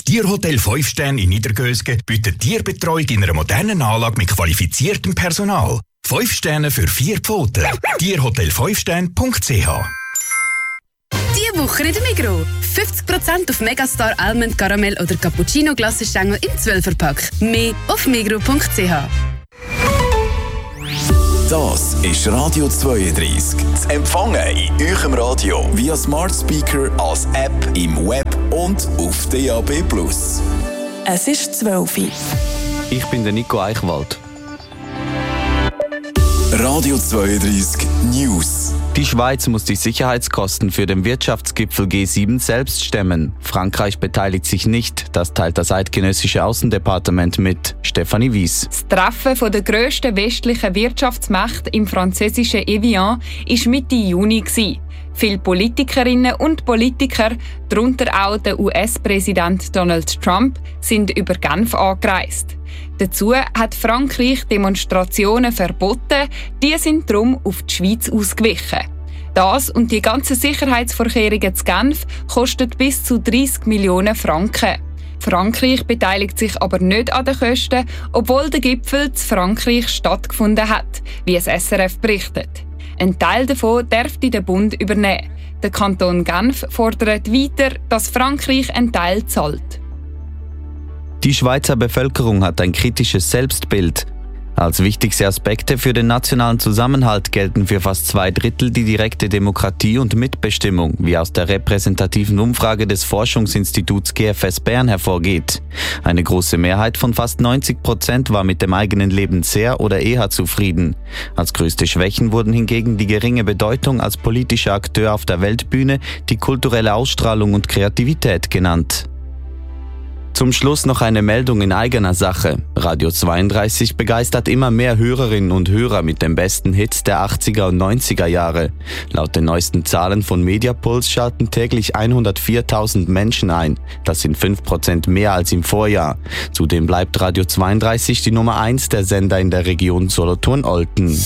Tierhotel 5 Sterne in Niedergösgen bietet Tierbetreuung in einer modernen Anlage mit qualifiziertem Personal. 5 Sterne für 4 Pfoten. Tierhotel5sterne.ch. Diese Woche in der Migros. 50% auf Megastar Almond Caramel oder Cappuccino Glassenstängel im 12er-Pack. Mehr auf migros.ch. Das ist Radio 32. Zu empfangen in eurem Radio via Smart Speaker, als App, im Web und auf DAB+. Es ist 12 Uhr. Ich bin der Nico Eichwald. Radio 32 News. Die Schweiz muss die Sicherheitskosten für den Wirtschaftsgipfel G7 selbst stemmen. Frankreich beteiligt sich nicht, das teilt das eidgenössische Außendepartement mit. Stefanie Wies. Das Treffen der grössten westlichen Wirtschaftsmächte im französischen Evian war Mitte Juni. Viele Politikerinnen und Politiker, darunter auch der US-Präsident Donald Trump, sind über Genf angereist. Dazu hat Frankreich Demonstrationen verboten, die sind darum auf die Schweiz ausgewichen. Das und die ganzen Sicherheitsvorkehrungen zu Genf kosten bis zu 30 Millionen Franken. Frankreich beteiligt sich aber nicht an den Kosten, obwohl der Gipfel zu Frankreich stattgefunden hat, wie es SRF berichtet. Ein Teil davon dürfte der Bund übernehmen. Der Kanton Genf fordert weiter, dass Frankreich einen Teil zahlt. Die Schweizer Bevölkerung hat ein kritisches Selbstbild. Als wichtigste Aspekte für den nationalen Zusammenhalt gelten für fast 2/3 die direkte Demokratie und Mitbestimmung, wie aus der repräsentativen Umfrage des Forschungsinstituts GFS Bern hervorgeht. Eine große Mehrheit von fast 90% war mit dem eigenen Leben sehr oder eher zufrieden. Als größte Schwächen wurden hingegen die geringe Bedeutung als politischer Akteur auf der Weltbühne, die kulturelle Ausstrahlung und Kreativität genannt. Zum Schluss noch eine Meldung in eigener Sache. Radio 32 begeistert immer mehr Hörerinnen und Hörer mit den besten Hits der 80er und 90er Jahre. Laut den neuesten Zahlen von Mediapuls schalten täglich 104.000 Menschen ein. Das sind 5% mehr als im Vorjahr. Zudem bleibt Radio 32 die Nummer 1 der Sender in der Region Solothurn-Olten.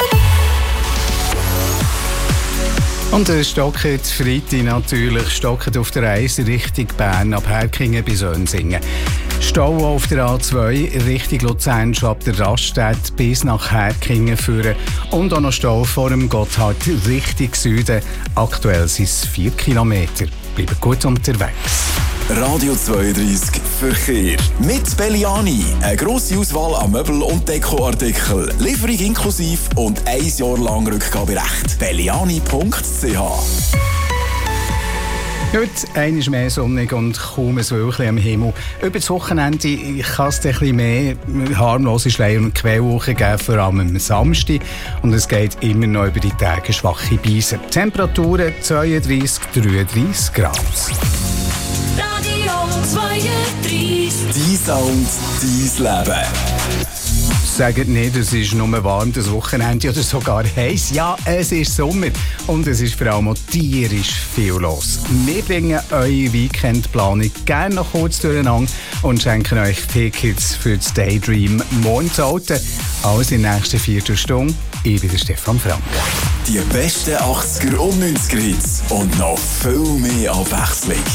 Und es stockt Freitag natürlich, stockt auf der Reise Richtung Bern ab Herkingen bis Önsingen. Stau auf der A2 Richtung Luzern schon ab der Raststätte bis nach Herkingen führen und auch noch Stau vor dem Gotthard Richtung Süden. Aktuell sind es 4 Kilometer. Bleibt gut unterwegs. Radio 32 Verkehr. Mit Belliani. Eine grosse Auswahl an Möbel- und Dekoartikeln. Lieferung inklusive und 1 Jahr lang Rückgaberecht. Belliani.ch. Heute einmal mehr sonnig und kaum ein Wölkchen am Himmel. Über das Wochenende kann es ein bisschen mehr harmlose Schleier- und Quellwochen geben, vor allem am Samstag. Und es geht immer noch über die Tage schwache Beise. Temperaturen 32, 33 Grad. Radio 32. Dein Sound, dein Leben. Sagt nicht, es ist nur warm das Wochenende oder sogar heiß. Ja, es ist Sommer und es ist vor allem auch tierisch viel los. Wir bringen eure Weekendplanung gerne noch kurz durcheinander und schenken euch Tickets für das Daydream morgen zu Alten. Alles in der nächsten Viertelstunde. Ich bin der Stefan Frank. Die besten 80er und 90er Hits und noch viel mehr Abwechslung.